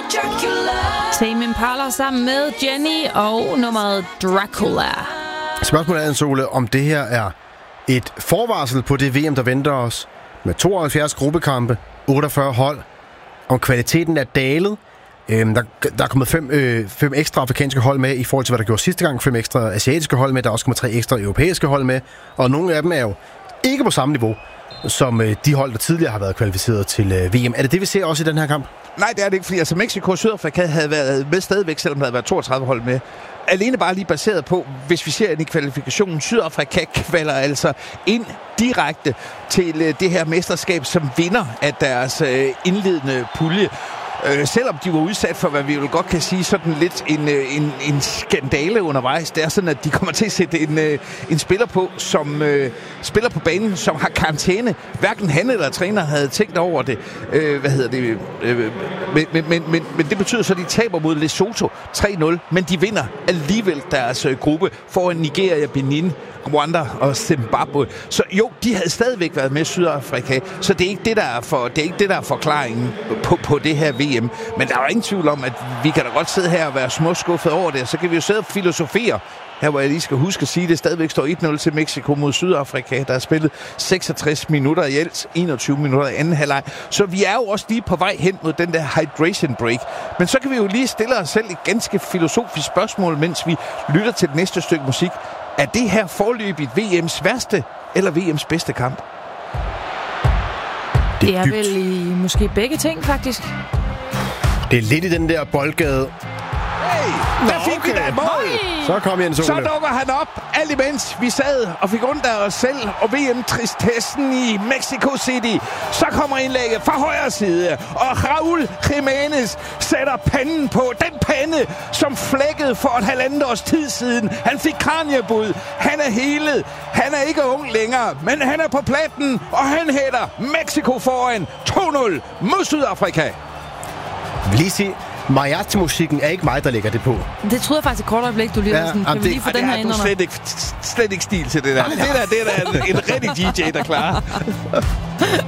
Tame Impala sammen med Jenny og nummeret Dracula. Spørgsmålet er, Sole, om det her er et forvarsel på det VM, der venter os med 72 gruppekampe, 48 hold, om kvaliteten er dalet. Der er kommet 5 ekstra afrikanske hold med i forhold til, hvad der gjorde sidste gang. 5 ekstra asiatiske hold med. Der er også kommet 3 ekstra europæiske hold med. Og nogle af dem er jo ikke på samme niveau som de hold, der tidligere har været kvalificeret til VM. Er det, vi ser også i den her kamp? Nej, det er det ikke, fordi altså Mexico og Sydafrika havde været med stadigvæk, selvom der havde været 32 hold med. Alene bare lige baseret på, hvis vi ser ind i kvalifikationen, Sydafrika kvalder altså ind direkte til det her mesterskab som vinder af deres indledende pulje. Selvom de var udsat for, hvad vi jo godt kan sige, sådan lidt en skandale undervejs. Det er sådan, at de kommer til at sætte en spiller på, som spiller på banen, som har karantæne. Hverken han eller træner havde tænkt over det. Men det betyder så, at de taber mod Lesotho 3-0, men de vinder alligevel deres gruppe foran Nigeria, Benin, Rwanda og Zimbabwe. Så jo, de havde stadigvæk været med Sydafrika, så det er ikke det, der er forklaringen på det her VM. Men der er jo ingen tvivl om, at vi kan da godt sidde her og være småskuffet over det, så kan vi jo sidde og filosofere. Her hvor jeg lige skal huske at sige, at det stadigvæk står 1-0 til Mexico mod Sydafrika. Der er spillet 66 minutter i alt, 21 minutter i anden halvleg. Så vi er jo også lige på vej hen mod den der hydration break. Men så kan vi jo lige stille os selv et ganske filosofisk spørgsmål, mens vi lytter til det næste stykke musik. Er det her forløbigt VM's værste eller VM's bedste kamp? Det er vel i måske begge ting, faktisk. Det er lidt i den der boldgade. Hey, der fik vi da et mål! Så kom Jens Ole. Så dukker han op, alt imens vi sad og fik ondt af os selv og VM-tristessen i Mexico City. Så kommer indlægget fra højre side, og Raúl Jiménez sætter panden på. Den pande, som flækkede for et halvandet års tid siden. Han fik kraniebud. Han er helet. Han er ikke ung længere, men han er på platten, og han hætter Mexico foran 2-0 mod Sydafrika. Jeg vil lige sige, mariachi-musikken er ikke mig, der lægger det på. Det troede jeg faktisk et kort øjeblik, du lige var sådan. Kan vi lige få den her ind under? Det er slet ikke stil til det der. Det er en rigtig DJ, der klarer.